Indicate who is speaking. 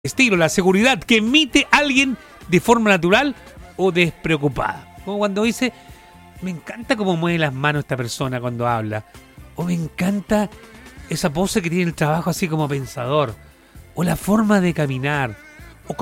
Speaker 1: estilo, la seguridad que emite alguien de forma natural o despreocupada. Como cuando dice, me encanta cómo mueve las manos esta persona cuando habla. O me encanta esa pose que tiene el trabajo así como pensador. O la forma de caminar.